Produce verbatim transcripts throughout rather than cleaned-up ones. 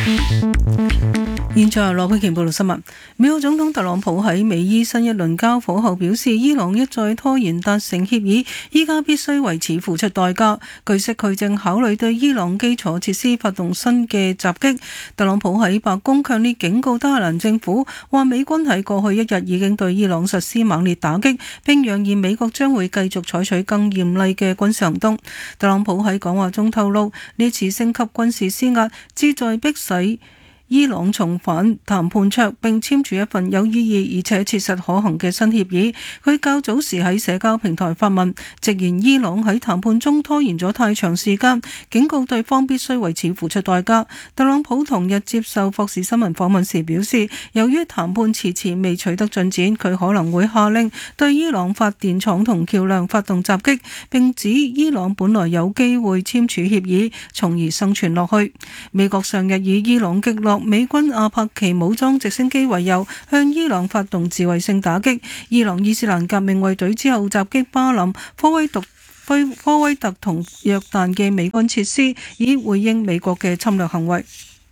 現在羅佩瓊報道新聞。美國總統特朗普喺美伊新一輪交火後表示，伊朗一再拖延達成協議，依家必須為此付出代價。據悉，佢正考慮對伊朗基礎設施發動新嘅襲擊。特朗普喺白宮強烈警告德黑蘭政府，話美軍喺過去一日已經對伊朗實施猛烈打擊，並揚言美國將會繼續採取更嚴厲嘅軍事行動。特朗普喺講話中透露，呢次升級軍事施壓旨在迫使伊朗重返談判桌，並簽署一份有意義而且切實可行嘅新協議。佢較早時喺社交平台發文，直言伊朗喺談判中拖延咗太長時間，警告對方必須為此付出代價。特朗普同日接受霍士新聞訪問時表示，由於談判遲遲未取得進展，佢可能會下令對伊朗發電廠同橋梁發動襲擊，並指伊朗本來有機會簽署協議，從而生存落去。美國上日以伊朗擊落美軍阿帕奇武裝直升機為由，向伊朗發動自衛性打擊。伊朗伊斯蘭革命衛隊之後襲擊巴林、科威特、科威特同約旦嘅美軍設施，以回應美國嘅侵略行為。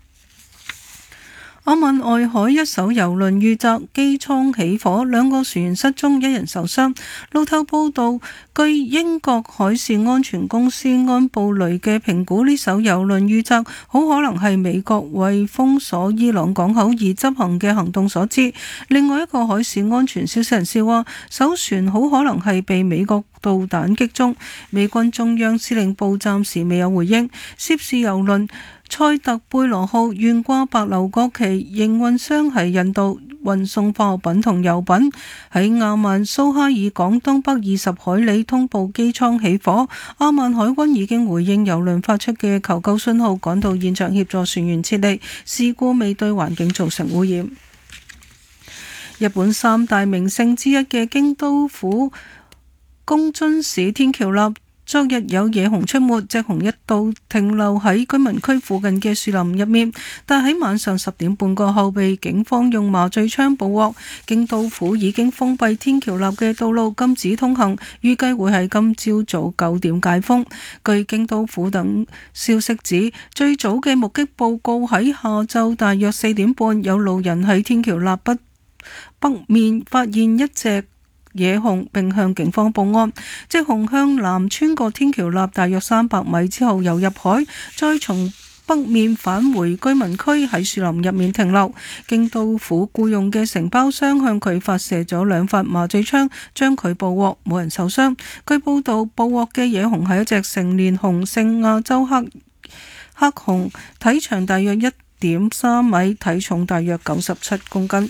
阿曼外海一艘郵輪遇襲，機艙起火，兩個船員失蹤，一人受傷。路透報道，據英國海事安全公司安布雷嘅評估，呢艘郵輪遇襲好可能係美國為封鎖伊朗港口而執行嘅行動所致。另外一個海事安全消息人士話，艘船好可能係被美國導彈擊中。美軍中央司令部暫時未有回應。涉事郵輪塞特貝羅號懸掛白鎏國旗，營運商係印度，運送化學品同油品。喺阿曼蘇哈爾港東北二十海里通報機艙起火，阿曼海軍已經回應郵輪發出嘅求救信號，趕到現場協助船員撤離。事故未對環境造成污染。日本三大名勝之一嘅京都府宮津市天橋立，昨日有野熊出沒，隻熊一度停留喺居民區附近嘅樹林入面，但喺晚上十點半過後被警方用麻醉槍捕獲。京都府已經封閉天橋立嘅道路，禁止通行，預計會喺今朝早九點解封。據京都府等消息指，最早嘅目擊報告喺下晝大約四點半，有路人喺天橋立北北面發現一隻野熊，並向警方報案。隻熊向南穿過天橋立大約三百米之後游入海，再從北面返回居民區，喺樹林入面停留。京都府僱用嘅承包商向佢發射咗兩發麻醉槍，將佢捕獲，冇人受傷。據報道，捕獲嘅野熊係一隻成年雄性亞洲黑黑熊，體長大約一點三米，體重大約九十七公斤。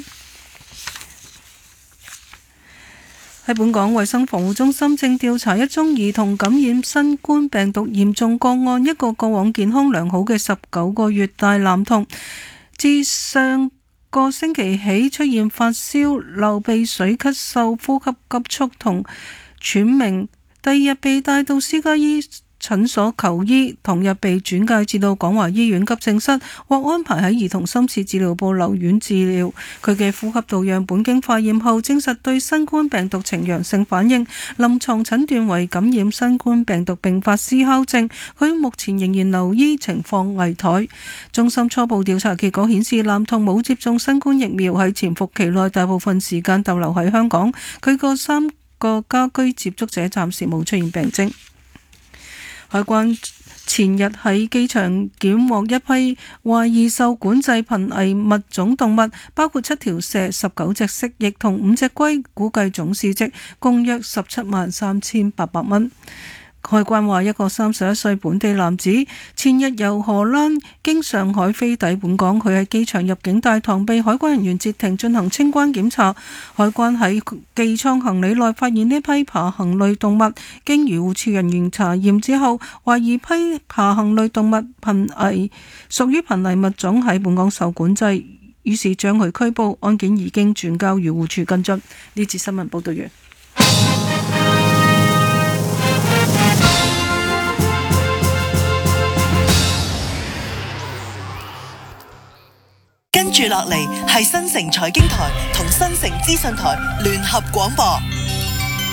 喺本港衛生防護中心正調查一宗兒童感染新冠病毒嚴重個案，一個過往健康良好嘅十九個月大男童，自上個星期起出現發燒、流鼻水、咳嗽、呼吸急促同喘鳴，第二日被帶到私家醫診所求醫，同日被轉介至到廣華醫院急症室，獲安排喺兒童深切治療部留院治療。佢嘅呼吸道樣本經化驗後證實對新冠病毒呈陽性反應，臨床診斷為感染新冠病毒併發思考症。佢目前仍然留醫，情況危殆。中心初步調查結果顯示，男童冇接種新冠疫苗，喺潛伏期內大部分時間逗留喺香港。佢個三個家居接觸者暫時冇出現病徵。海關前日喺機場檢獲一批懷疑受管制瀕危物種動物，包括七條蛇、十九隻蜥蜴同五隻龜，估計總市值共約十七萬三千八百蚊。海關話，一個三十一歲本地男子前日由荷蘭經上海飛抵本港，佢喺機場入境大堂被海關人員截停進行清關檢查。海關喺寄艙行李內發現呢批爬行類動物，經漁護處人員查驗之後，懷疑批爬行類動物瀕危，屬於瀕危物種，喺本港受管制，於是將佢拘捕，案件已經轉交漁護處跟進。呢節新聞報道完。 跟住落嚟係新城財經台同新城資訊台聯合廣播。